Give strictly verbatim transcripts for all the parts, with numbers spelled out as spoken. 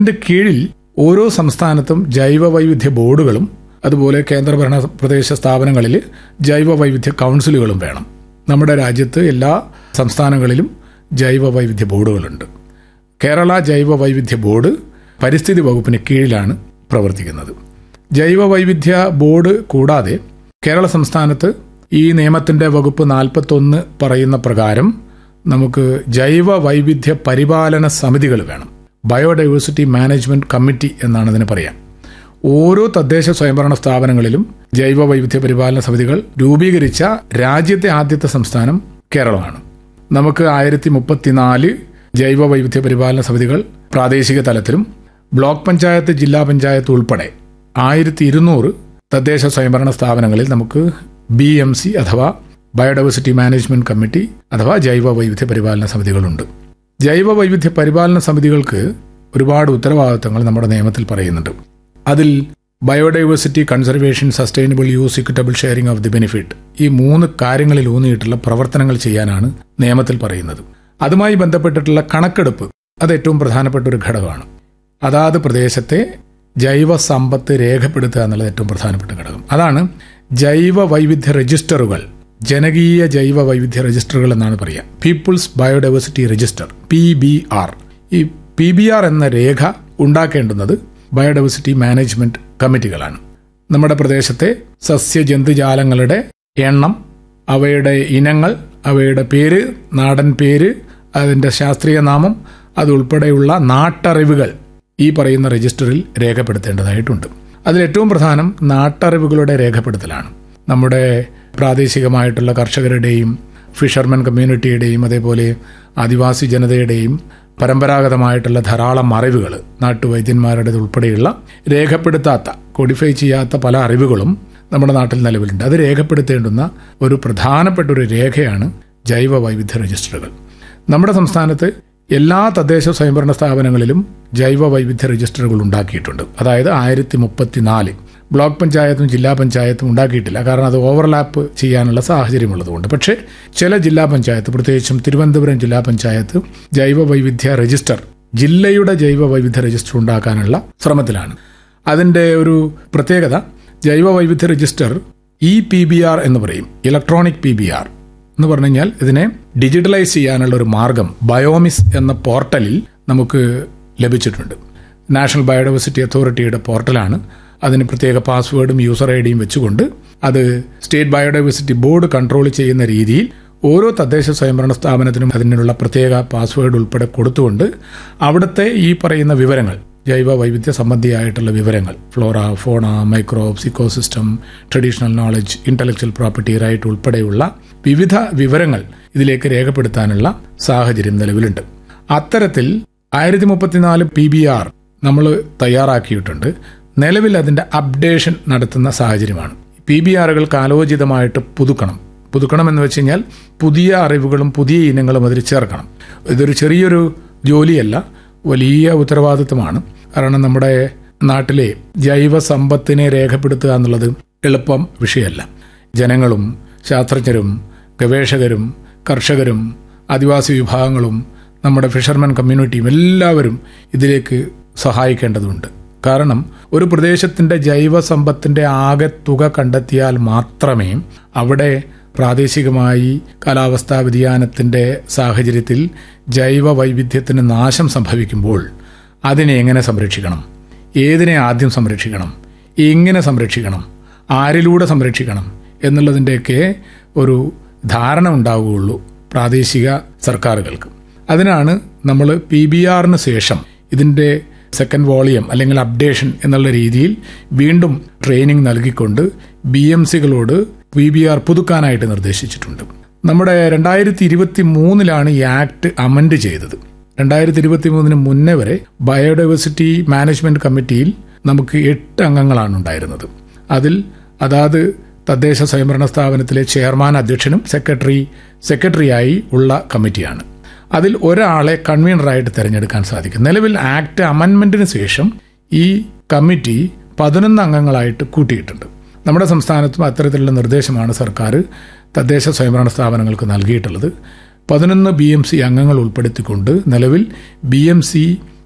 ഇതിന്റെ കീഴിൽ ഓരോ സംസ്ഥാനത്തും ജൈവ വൈവിധ്യ ബോർഡുകളും അതുപോലെ കേന്ദ്രഭരണ പ്രദേശ സ്ഥാപനങ്ങളിൽ ജൈവ വൈവിധ്യ കൗൺസിലുകളും വേണം. നമ്മുടെ രാജ്യത്ത് എല്ലാ സംസ്ഥാനങ്ങളിലും ജൈവ വൈവിധ്യ ബോർഡുകളുണ്ട്. കേരള ജൈവ വൈവിധ്യ ബോർഡ് പരിസ്ഥിതി വകുപ്പിന് കീഴിലാണ് പ്രവർത്തിക്കുന്നത്. ജൈവ വൈവിധ്യ ബോർഡ് കൂടാതെ കേരള സംസ്ഥാനത്ത് ഈ നിയമത്തിന്റെ വകുപ്പ് നാൽപ്പത്തൊന്ന് പറയുന്ന പ്രകാരം നമുക്ക് ജൈവ വൈവിധ്യ പരിപാലന സമിതികൾ വേണം. ബയോഡൈവേഴ്സിറ്റി മാനേജ്മെന്റ് കമ്മിറ്റി എന്നാണ് ഇതിന് പറയാം. ഓരോ തദ്ദേശ സ്വയംഭരണ സ്ഥാപനങ്ങളിലും ജൈവ വൈവിധ്യ പരിപാലന സമിതികൾ രൂപീകരിച്ച രാജ്യത്തെ ആദ്യത്തെ സംസ്ഥാനം കേരളമാണ്. നമുക്ക് ആയിരത്തി മുപ്പത്തിനാല് ജൈവ വൈവിധ്യ പരിപാലന സമിതികൾ പ്രാദേശിക തലത്തിലും ബ്ലോക്ക് പഞ്ചായത്ത്, ജില്ലാ പഞ്ചായത്ത് ഉൾപ്പെടെ ആയിരത്തി ഇരുന്നൂറ് തദ്ദേശ സ്വയംഭരണ സ്ഥാപനങ്ങളിൽ നമുക്ക് ബി എം സി അഥവാ ബയോഡൈവേഴ്സിറ്റി മാനേജ്മെന്റ് കമ്മിറ്റി അഥവാ ജൈവ വൈവിധ്യ പരിപാലന സമിതികളുണ്ട്. ജൈവ വൈവിധ്യ പരിപാലന സമിതികൾക്ക് ഒരുപാട് ഉത്തരവാദിത്തങ്ങൾ നമ്മുടെ നിയമത്തിൽ പറയുന്നുണ്ട്. അതിൽ biodiversity conservation, sustainable use, equitable sharing of the benefit, ഈ മൂന്ന് കാര്യങ്ങളിൽ ഊന്നിയിട്ടുള്ള പ്രവർത്തനങ്ങൾ ചെയ്യാനാണ് നിയമത്തിൽ പറയുന്നത്. അതുമായി ബന്ധപ്പെട്ടിട്ടുള്ള കണക്കെടുപ്പ് അത് ഏറ്റവും പ്രധാനപ്പെട്ട ഒരു ഘടകമാണ്. അതാത് പ്രദേശത്തെ ജൈവ സമ്പത്ത് രേഖപ്പെടുത്തുക എന്നുള്ളത് ഏറ്റവും പ്രധാനപ്പെട്ട ഘടകം. അതാണ് ജൈവ വൈവിധ്യ രജിസ്റ്ററുകൾ, ജനകീയ ജൈവ വൈവിധ്യ രജിസ്റ്ററുകൾ എന്നാണ് പറയുക. People's biodiversity register, P B R. ഈ പി ബി ആർ എന്ന രേഖ ഉണ്ടാക്കേണ്ടുന്നത് ബയോഡൈവേഴ്സിറ്റി മാനേജ്മെന്റ് കമ്മിറ്റികളാണ്. നമ്മുടെ പ്രദേശത്തെ സസ്യജന്തുജാലങ്ങളുടെ എണ്ണം, അവയുടെ ഇനങ്ങൾ, അവയുടെ പേര്, നാടൻ പേര്, അതിന്റെ ശാസ്ത്രീയ നാമം, അതുൾപ്പെടെയുള്ള നാട്ടറിവുകൾ ഈ പറയുന്ന രജിസ്റ്ററിൽ രേഖപ്പെടുത്തേണ്ടതായിട്ടുണ്ട്. അതിലേറ്റവും പ്രധാനം നാട്ടറിവുകളുടെ രേഖപ്പെടുത്തലാണ്. നമ്മുടെ പ്രാദേശികമായിട്ടുള്ള കർഷകരുടെയും ഫിഷർമെൻ കമ്മ്യൂണിറ്റിയുടെയും അതേപോലെ ആദിവാസി ജനതയുടെയും പരമ്പരാഗതമായിട്ടുള്ള ധാരാളം അറിവുകൾ, നാട്ടുവൈദ്യന്മാരുടെ ഉൾപ്പെടെയുള്ള രേഖപ്പെടുത്താത്ത, കോഡിഫൈ ചെയ്യാത്ത പല അറിവുകളും നമ്മുടെ നാട്ടിൽ നിലവിലുണ്ട്. അത് രേഖപ്പെടുത്തേണ്ടുന്ന ഒരു പ്രധാനപ്പെട്ട ഒരു രേഖയാണ് ജൈവ വൈവിധ്യ രജിസ്റ്ററുകൾ. നമ്മുടെ സംസ്ഥാനത്ത് എല്ലാ തദ്ദേശ സ്വയംഭരണ സ്ഥാപനങ്ങളിലും ജൈവ വൈവിധ്യ രജിസ്റ്ററുകൾ ഉണ്ടാക്കിയിട്ടുണ്ട്. അതായത് ആയിരത്തി മുപ്പത്തിനാല് ബ്ലോക്ക് പഞ്ചായത്തും ജില്ലാ പഞ്ചായത്തും ഉണ്ടാക്കിയിട്ടില്ല. കാരണം അത് ഓവർലാപ്പ് ചെയ്യാനുള്ള സാഹചര്യമുള്ളതുകൊണ്ട്. പക്ഷേ ചില ജില്ലാ പഞ്ചായത്ത്, പ്രത്യേകിച്ചും തിരുവനന്തപുരം ജില്ലാ പഞ്ചായത്ത് ജൈവ വൈവിധ്യ രജിസ്റ്റർ, ജില്ലയുടെ ജൈവ വൈവിധ്യ രജിസ്റ്റർ ഉണ്ടാക്കാനുള്ള ശ്രമത്തിലാണ്. അതിന്റെ ഒരു പ്രത്യേകത, ജൈവ വൈവിധ്യ register E P B R എന്ന് പറയും, ഇലക്ട്രോണിക് പി ബി ആർ എന്ന് പറഞ്ഞു കഴിഞ്ഞാൽ ഇതിനെ ഡിജിറ്റലൈസ് ചെയ്യാനുള്ള ഒരു മാർഗം ബയോമിസ് എന്ന പോർട്ടലിൽ നമുക്ക് ലഭിച്ചിട്ടുണ്ട്. നാഷണൽ ബയോഡൈവേഴ്സിറ്റി അതോറിറ്റിയുടെ പോർട്ടലാണ്. അതിന് പ്രത്യേക പാസ്വേഡും യൂസർ ഐ ഡിയും വെച്ചുകൊണ്ട് അത് സ്റ്റേറ്റ് ബയോഡൈവേഴ്സിറ്റി ബോർഡ് കൺട്രോൾ ചെയ്യുന്ന രീതിയിൽ ഓരോ തദ്ദേശ സ്വയംഭരണ സ്ഥാപനത്തിനും അതിനുള്ള പ്രത്യേക പാസ്വേഡ് ഉൾപ്പെടെ കൊടുത്തുകൊണ്ട് അവിടുത്തെ ഈ പറയുന്ന വിവരങ്ങൾ, ജൈവ വൈവിധ്യ സംബന്ധിയായിട്ടുള്ള വിവരങ്ങൾ, ഫ്ലോറ, ഫോണ, microbes, ecosystem, traditional knowledge, intellectual property right ഉൾപ്പെടെയുള്ള വിവിധ വിവരങ്ങൾ ഇതിലേക്ക് രേഖപ്പെടുത്താനുള്ള സാഹചര്യം നിലവിലുണ്ട്. അത്തരത്തിൽ ആയിരത്തി മുപ്പത്തിനാല് പി ബി ആർ നമ്മൾ തയ്യാറാക്കിയിട്ടുണ്ട്. നിലവിൽ അതിന്റെ അപ്ഡേഷൻ നടത്തുന്ന സാഹചര്യമാണ്. P B ആറുകൾ കാലോചിതമായിട്ട് പുതുക്കണം. പുതുക്കണം എന്ന് വെച്ച് കഴിഞ്ഞാൽ പുതിയ അറിവുകളും പുതിയ ഇനങ്ങളും അതിൽ ചേർക്കണം. ഇതൊരു ചെറിയൊരു ജോലിയല്ല, വലിയ ഉത്തരവാദിത്വമാണ്. കാരണം നമ്മുടെ നാട്ടിലെ ജൈവ സമ്പത്തിനെ രേഖപ്പെടുത്തുക എന്നുള്ളത് എളുപ്പം വിഷയമല്ല. ജനങ്ങളും ശാസ്ത്രജ്ഞരും ഗവേഷകരും കർഷകരും ആദിവാസി വിഭാഗങ്ങളും നമ്മുടെ ഫിഷർമെൻ കമ്മ്യൂണിറ്റിയും എല്ലാവരും ഇതിലേക്ക് സഹായിക്കേണ്ടതുണ്ട്. കാരണം ഒരു പ്രദേശത്തിന്റെ ജൈവ സമ്പത്തിന്റെ ആകെ തുക കണ്ടെത്തിയാൽ മാത്രമേ അവിടെ പ്രാദേശികമായി കാലാവസ്ഥാ വ്യതിയാനത്തിന്റെ സാഹചര്യത്തിൽ ജൈവ വൈവിധ്യത്തിന് നാശം സംഭവിക്കുമ്പോൾ അതിനെ എങ്ങനെ സംരക്ഷിക്കണം, ഏതിനെ ആദ്യം സംരക്ഷിക്കണം, എങ്ങനെ സംരക്ഷിക്കണം, ആരിലൂടെ സംരക്ഷിക്കണം എന്നുള്ളതിൻ്റെയൊക്കെ ഒരു ധാരണ ഉണ്ടാവുകയുള്ളൂ പ്രാദേശിക സർക്കാരുകൾക്ക്. അതിനാണ് നമ്മൾ പി ബി ആറിന് ശേഷം ഇതിന്റെ സെക്കൻഡ് വോളിയം അല്ലെങ്കിൽ അപ്ഡേഷൻ എന്നുള്ള രീതിയിൽ വീണ്ടും ട്രെയിനിങ് നൽകിക്കൊണ്ട് B M സികളോട് P B R പുതുക്കാനായിട്ട് നിർദ്ദേശിച്ചിട്ടുണ്ട്. നമ്മുടെ രണ്ടായിരത്തി ഇരുപത്തി മൂന്നിലാണ് ഈ ആക്ട് അമെൻഡ് ചെയ്തത്. രണ്ടായിരത്തി ഇരുപത്തി മൂന്നിന് മുന്നേ വരെ ബയോഡൈവേഴ്സിറ്റി മാനേജ്മെന്റ് കമ്മിറ്റിയിൽ നമുക്ക് എട്ട് അംഗങ്ങളാണ് ഉണ്ടായിരുന്നത്. അതിൽ അതാത് തദ്ദേശ സ്വയംഭരണ സ്ഥാപനത്തിലെ ചെയർമാൻ, അധ്യക്ഷനും സെക്രട്ടറി സെക്രട്ടറിയായി ഉള്ള കമ്മിറ്റിയാണ്. അതിൽ ഒരാളെ കൺവീനറായിട്ട് തിരഞ്ഞെടുക്കാൻ സാധിക്കും. നിലവിൽ ആക്ട് അമെൻമെന്റിന് ശേഷം ഈ കമ്മിറ്റി പതിനൊന്ന് അംഗങ്ങളായിട്ട് കൂട്ടിയിട്ടുണ്ട്. നമ്മുടെ സംസ്ഥാനത്തും അത്തരത്തിലുള്ള നിർദ്ദേശമാണ് സർക്കാർ തദ്ദേശ സ്വയംഭരണ സ്ഥാപനങ്ങൾക്ക് നൽകിയിട്ടുള്ളത്. പതിനൊന്ന് ബി എം സി അംഗങ്ങൾ ഉൾപ്പെടുത്തിക്കൊണ്ട് നിലവിൽ ബി എം സി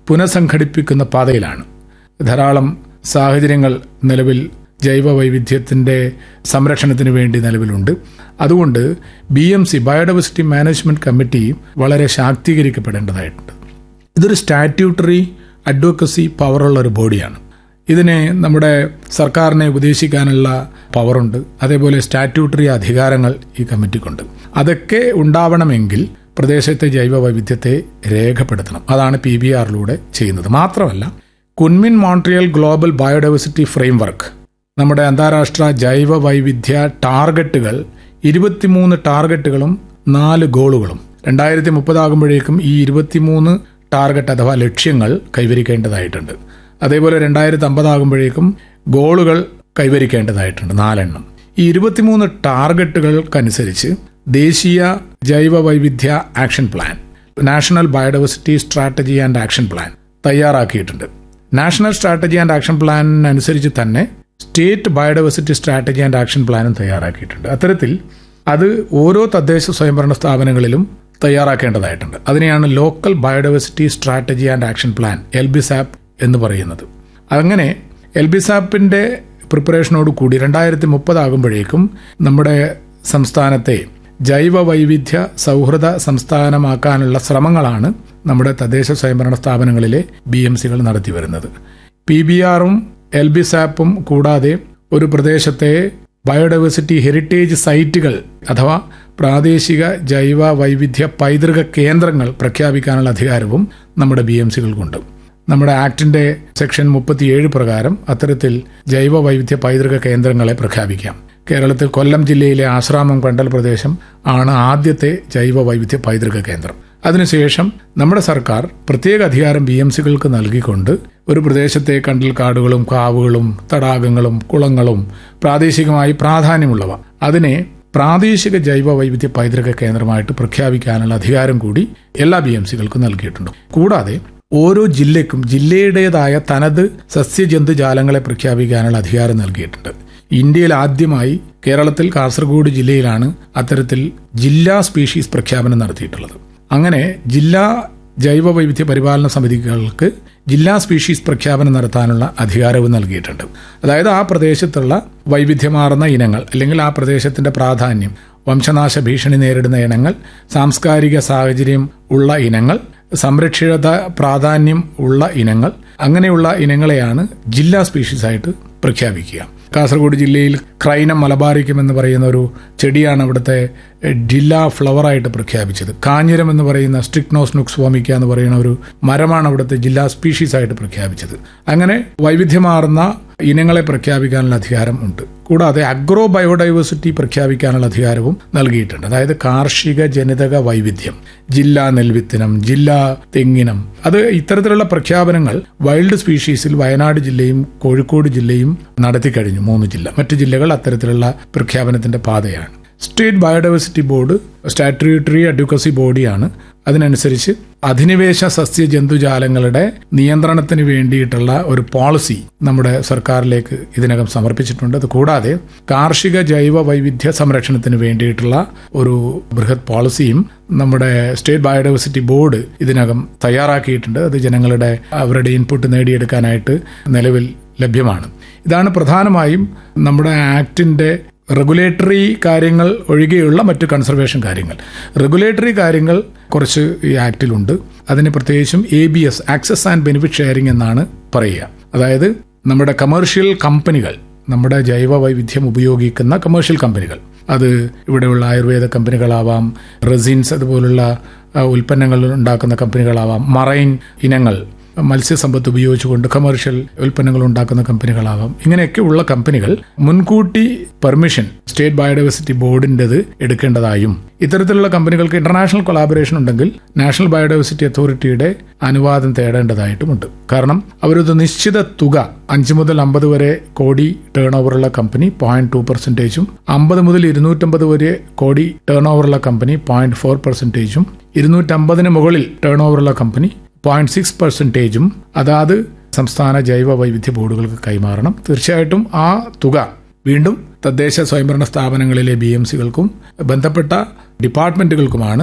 പുനഃസംഘടിപ്പിക്കുന്ന പാതയിലാണ്. ധാരാളം സാഹചര്യങ്ങൾ നിലവിൽ ജൈവ വൈവിധ്യത്തിൻ്റെ സംരക്ഷണത്തിന് വേണ്ടി നിലവിലുണ്ട്. അതുകൊണ്ട് B M C biodiversity management committee വളരെ ശാക്തീകരിക്കപ്പെടേണ്ടതായിട്ടുണ്ട്. ഇതൊരു സ്റ്റാറ്റ്യൂട്ടറി അഡ്വക്കസി പവറുള്ള ഒരു ബോഡിയാണ്. ഇതിനെ നമ്മുടെ സർക്കാരിനെ ഉപദേശിക്കാനുള്ള പവറുണ്ട്. അതേപോലെ സ്റ്റാറ്റ്യൂട്ടറി അധികാരങ്ങൾ ഈ കമ്മിറ്റിക്കുണ്ട്. അതൊക്കെ ഉണ്ടാവണമെങ്കിൽ പ്രദേശത്തെ ജൈവ വൈവിധ്യത്തെ രേഖപ്പെടുത്തണം. അതാണ് പി ബി ആറിലൂടെ ചെയ്യുന്നത്. മാത്രമല്ല, കുൻമിൻ മോൺട്രിയൽ ഗ്ലോബൽ ബയോഡൈവേഴ്സിറ്റി ഫ്രെയിംവർക്ക്, നമ്മുടെ അന്താരാഷ്ട്ര ജൈവ വൈവിധ്യ ടാർഗറ്റുകൾ, ഇരുപത്തിമൂന്ന് ടാർഗറ്റുകളും നാല് ഗോളുകളും രണ്ടായിരത്തി മുപ്പതാകുമ്പോഴേക്കും ഈ ഇരുപത്തിമൂന്ന് ടാർഗറ്റ് അഥവാ ലക്ഷ്യങ്ങൾ കൈവരിക്കേണ്ടതായിട്ടുണ്ട്. അതേപോലെ രണ്ടായിരത്തി അമ്പതാകുമ്പോഴേക്കും ഗോളുകൾ കൈവരിക്കേണ്ടതായിട്ടുണ്ട്, നാലെണ്ണം. ഈ ഇരുപത്തിമൂന്ന് ടാർഗറ്റുകൾക്കനുസരിച്ച് ദേശീയ ജൈവ വൈവിധ്യ action plan, national biodiversity strategy and action plan തയ്യാറാക്കിയിട്ടുണ്ട്. നാഷണൽ സ്ട്രാറ്റജി ആൻഡ് ആക്ഷൻ പ്ലാനിനനുസരിച്ച് തന്നെ state biodiversity strategy and action പ്ലാനും തയ്യാറാക്കിയിട്ടുണ്ട്. അത്തരത്തിൽ അത് ഓരോ തദ്ദേശ സ്വയംഭരണ സ്ഥാപനങ്ങളിലും തയ്യാറാക്കേണ്ടതായിട്ടുണ്ട്. അതിനെയാണ് local biodiversity strategy and action plan, L B sap എന്ന് പറയുന്നത്. അങ്ങനെ എൽ ബി സാപ്പിന്റെ പ്രിപ്പറേഷനോട് കൂടി രണ്ടായിരത്തി മുപ്പതാകുമ്പോഴേക്കും നമ്മുടെ സംസ്ഥാനത്തെ ജൈവ വൈവിധ്യ സൗഹൃദ സംസ്ഥാനമാക്കാനുള്ള ശ്രമങ്ങളാണ് നമ്മുടെ തദ്ദേശ സ്വയംഭരണ സ്ഥാപനങ്ങളിലെ ബി എം സികൾ നടത്തിവരുന്നത്. പി ബി ആറും എൽ ബി സാപ്പും കൂടാതെ ഒരു പ്രദേശത്തെ ബയോഡൈവേഴ്സിറ്റി ഹെറിറ്റേജ് സൈറ്റുകൾ അഥവാ പ്രാദേശിക ജൈവ വൈവിധ്യ പൈതൃക കേന്ദ്രങ്ങൾ പ്രഖ്യാപിക്കാനുള്ള അധികാരവും നമ്മുടെ ബി എം സികൾക്കുണ്ട്. നമ്മുടെ ആക്ടിന്റെ സെക്ഷൻ മുപ്പത്തിയേഴ് പ്രകാരം അത്തരത്തിൽ ജൈവ വൈവിധ്യ പൈതൃക കേന്ദ്രങ്ങളെ പ്രഖ്യാപിക്കാം. കേരളത്തിൽ കൊല്ലം ജില്ലയിലെ ആശ്രാമം കണ്ടൽ പ്രദേശം ആണ് ആദ്യത്തെ ജൈവ വൈവിധ്യ പൈതൃക കേന്ദ്രം. അതിനുശേഷം നമ്മുടെ സർക്കാർ പ്രത്യേക അധികാരം ബി എം സികൾക്ക് നൽകിക്കൊണ്ട് ഒരു പ്രദേശത്തെ കണ്ടൽക്കാടുകളും കാവുകളും തടാകങ്ങളും കുളങ്ങളും പ്രാദേശികമായി പ്രാധാന്യമുള്ളവ അതിനെ പ്രാദേശിക ജൈവ വൈവിധ്യ പൈതൃക കേന്ദ്രമായിട്ട് പ്രഖ്യാപിക്കാനുള്ള അധികാരം കൂടി എല്ലാ ബി എം സികൾക്കും നൽകിയിട്ടുണ്ട്. കൂടാതെ ഓരോ ജില്ലയ്ക്കും ജില്ലയുടേതായ തനത് സസ്യജന്തുജാലങ്ങളെ പ്രഖ്യാപിക്കാനുള്ള അധികാരം നൽകിയിട്ടുണ്ട്. ഇന്ത്യയിൽ ആദ്യമായി കേരളത്തിൽ കാസർഗോഡ് ജില്ലയിലാണ് അത്തരത്തിൽ ജില്ലാ സ്പീഷീസ് പ്രഖ്യാപനം നടത്തിയിട്ടുള്ളത്. അങ്ങനെ ജില്ലാ ജൈവ വൈവിധ്യ പരിപാലന സമിതികൾക്ക് ജില്ലാ സ്പീഷീസ് പ്രഖ്യാപനം നടത്താനുള്ള അധികാരവും നൽകിയിട്ടുണ്ട്. അതായത് ആ പ്രദേശത്തുള്ള വൈവിധ്യമാർന്ന ഇനങ്ങൾ അല്ലെങ്കിൽ ആ പ്രദേശത്തിന്റെ പ്രാധാന്യം, വംശനാശ ഭീഷണി നേരിടുന്ന ഇനങ്ങൾ, സാംസ്കാരിക സാഹചര്യം ഉള്ള ഇനങ്ങൾ, സംരക്ഷിത പ്രാധാന്യം ഉള്ള ഇനങ്ങൾ, അങ്ങനെയുള്ള ഇനങ്ങളെയാണ് ജില്ലാ സ്പീഷീസ് ആയിട്ട് പ്രഖ്യാപിക്കുക. കാസർഗോഡ് ജില്ലയിൽ ക്രൈനം മലബാറിക്കം എന്ന് പറയുന്ന ഒരു ചെടിയാണ് അവിടുത്തെ ജില്ലാ ഫ്ലവറായിട്ട് പ്രഖ്യാപിച്ചത്. കാഞ്ഞിരം എന്ന് പറയുന്ന സ്ട്രിക്നോസ് നുക്സ് വോമിക്ക എന്ന് പറയുന്ന ഒരു മരമാണ് അവിടുത്തെ ജില്ലാ സ്പീഷീസ് ആയിട്ട് പ്രഖ്യാപിച്ചത്. അങ്ങനെ വൈവിധ്യമാർന്ന ഇനങ്ങളെ പ്രഖ്യാപിക്കാനുള്ള അധികാരം ഉണ്ട്. കൂടാതെ അഗ്രോ ബയോഡൈവേഴ്സിറ്റി പ്രഖ്യാപിക്കാനുള്ള അധികാരവും നൽകിയിട്ടുണ്ട്. അതായത് കാർഷിക ജനിതക വൈവിധ്യം, ജില്ലാ നെൽവിത്തിനം, ജില്ലാ തെങ്ങിനം, അത് ഇത്തരത്തിലുള്ള പ്രഖ്യാപനങ്ങൾ വൈൽഡ് സ്പീഷീസിൽ വയനാട് ജില്ലയും കോഴിക്കോട് ജില്ലയും നടത്തിക്കഴിഞ്ഞു. മൂന്ന് ജില്ല, മറ്റു ജില്ലകൾ അത്തരത്തിലുള്ള പ്രഖ്യാപനത്തിന്റെ പാതയാണ്. State biodiversity board statutory advocacy ബോഡിയാണ്. അതിനനുസരിച്ച് അധിനിവേശ സസ്യ ജന്തുജാലങ്ങളുടെ നിയന്ത്രണത്തിന് വേണ്ടിയിട്ടുള്ള ഒരു പോളിസി നമ്മുടെ സർക്കാരിലേക്ക് ഇതിനകം സമർപ്പിച്ചിട്ടുണ്ട്. അത് കൂടാതെ കാർഷിക ജൈവ വൈവിധ്യ സംരക്ഷണത്തിന് വേണ്ടിയിട്ടുള്ള ഒരു ബൃഹത് പോളിസിയും നമ്മുടെ സ്റ്റേറ്റ് ബയോഡൈവേഴ്സിറ്റി ബോർഡ് ഇതിനകം തയ്യാറാക്കിയിട്ടുണ്ട്. അത് ജനങ്ങളുടെ അവരുടെ ഇൻപുട്ട് നേടിയെടുക്കാനായിട്ട് നിലവിൽ ലഭ്യമാണ്. ഇതാണ് പ്രധാനമായും നമ്മുടെ ആക്ടിന്റെ റെഗുലേറ്ററി കാര്യങ്ങൾ ഒഴികെയുള്ള മറ്റു കൺസർവേഷൻ കാര്യങ്ങൾ. റെഗുലേറ്ററി കാര്യങ്ങൾ കുറച്ച് ഈ ആക്ടിലുണ്ട്. അതിന് പ്രത്യേകിച്ചും A B S, access and benefit sharing എന്നാണ് പറയുക. അതായത് നമ്മുടെ കമേഴ്ഷ്യൽ കമ്പനികൾ, നമ്മുടെ ജൈവ വൈവിധ്യം ഉപയോഗിക്കുന്ന കമേഴ്ഷ്യൽ കമ്പനികൾ, അത് ഇവിടെയുള്ള ആയുർവേദ കമ്പനികളാവാം, റെസിൻസ് അതുപോലുള്ള ഉൽപ്പന്നങ്ങൾ ഉണ്ടാക്കുന്ന കമ്പനികളാവാം, മറൈൻ ഇനങ്ങൾ, മത്സ്യസമ്പത്ത് ഉപയോഗിച്ചുകൊണ്ട് കമേഴ്ഷ്യൽ ഉൽപ്പന്നങ്ങൾ ഉണ്ടാക്കുന്ന കമ്പനികളാവാം. ഇങ്ങനെയൊക്കെ ഉള്ള കമ്പനികൾ മുൻകൂട്ടി പെർമിഷൻ സ്റ്റേറ്റ് ബയോഡൈവേഴ്സിറ്റി ബോർഡിൻ്റെത് എടുക്കേണ്ടതായും, ഇത്തരത്തിലുള്ള കമ്പനികൾക്ക് ഇന്റർനാഷണൽ കൊളാബറേഷൻ ഉണ്ടെങ്കിൽ നാഷണൽ ബയോഡൈവേഴ്സിറ്റി അതോറിറ്റിയുടെ അനുവാദം തേടേണ്ടതായിട്ടുമുണ്ട്. കാരണം അവരൊരു നിശ്ചിത തുക, അഞ്ച് മുതൽ അമ്പത് വരെ കോടി ടേൺ ഓവറുള്ള കമ്പനി പോയിന്റ് ടു പെർസെന്റേജും, അമ്പത് മുതൽ ഇരുന്നൂറ്റമ്പത് വരെ കോടി ടേൺ ഓവറുള്ള കമ്പനി പോയിന്റ് ഫോർ പെർസെന്റേജും, ഇരുന്നൂറ്റമ്പതിന് മുകളിൽ ടേൺ ഓവറുള്ള കമ്പനി പോയിന്റ് സിക്സ് പെർസെന്റേജും അതാത് സംസ്ഥാന ജൈവ വൈവിധ്യ ബോർഡുകൾക്ക് കൈമാറണം. തീർച്ചയായിട്ടും ആ തുക വീണ്ടും തദ്ദേശ സ്വയംഭരണ സ്ഥാപനങ്ങളിലെ ബി എം സികൾക്കും ബന്ധപ്പെട്ട ഡിപ്പാർട്ട്മെന്റുകൾക്കുമാണ്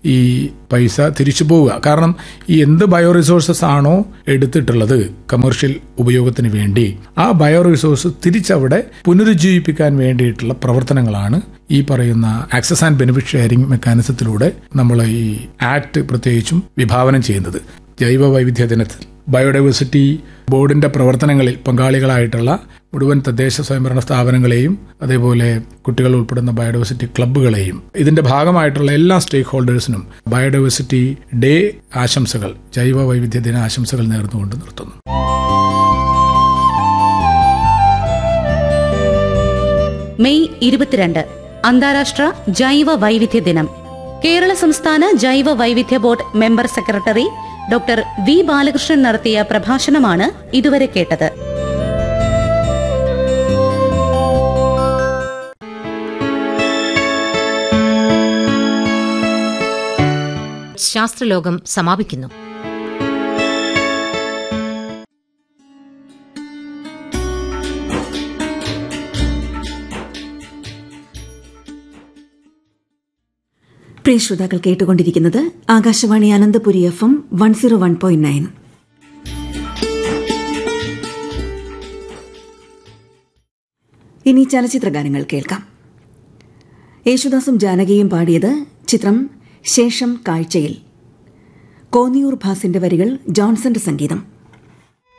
ഈ പൈസ തിരിച്ചു പോവുക. കാരണം ഈ എന്ത് ബയോ റിസോഴ്സസ് ആണോ എടുത്തിട്ടുള്ളത് കമേഴ്ഷ്യൽ ഉപയോഗത്തിന് വേണ്ടി, ആ ബയോ റിസോഴ്സ് തിരിച്ചവിടെ പുനരുജ്ജീവിപ്പിക്കാൻ വേണ്ടിയിട്ടുള്ള പ്രവർത്തനങ്ങളാണ് ഈ പറയുന്ന ആക്സസ് ആൻഡ് ബെനിഫിറ്റ് ഷെയറിംഗ് മെക്കാനിസത്തിലൂടെ നമ്മൾ ഈ ആക്ട് പ്രത്യേകിച്ചും വിഭാവനം ചെയ്യുന്നത്. ജൈവ വൈവിധ്യ ദിനത്തിൽ ബയോഡൈവേഴ്സിറ്റി ബോർഡിന്റെ പ്രവർത്തനങ്ങളിൽ പങ്കാളികളായിട്ടുള്ള മുഴുവൻ തദ്ദേശ സ്വയംഭരണ സ്ഥാപനങ്ങളെയും അതേപോലെ കുട്ടികൾ ഉൾപ്പെടുന്ന ബയോഡൈവേഴ്സിറ്റി ക്ലബ്ബുകളെയും ഇതിന്റെ ഭാഗമായിട്ടുള്ള എല്ലാ സ്റ്റേക്ക് ഹോൾഡേഴ്സിനും ബയോഡൈവേഴ്സിറ്റി ഡേ ആശംസകൾ, ജൈവ വൈവിധ്യ ദിന ആശംസകൾ നേർന്നുകൊണ്ട് നിർത്തുന്നു. മെയ് ഇരുപത്തിരണ്ട് അന്താരാഷ്ട്ര ജൈവ വൈവിധ്യ ദിനം. കേരള സംസ്ഥാന ജൈവ വൈവിധ്യ board member secretary doctor V Balakrishnan നടത്തിയ പ്രഭാഷണമാണ് ഇതുവരെ കേട്ടത്. ശാസ്ത്രലോകം സമാപിക്കുന്നു. പ്രിയ ശ്രോതാക്കൾ കേട്ടുകൊണ്ടിരിക്കുന്നത് Akashvani Ananthapuri F M one zero one point nine. ഇനി ചലച്ചിത്ര ഗാനങ്ങൾ കേൾക്കാം. യേശുദാസും ജാനകിയും പാടിയത് ചിത്രം ശേഷം കാഴ്ചയിൽ. കോന്നിയൂർ ഭാസിന്റെ വരികൾ, ജോൺസന്റെ സംഗീതം.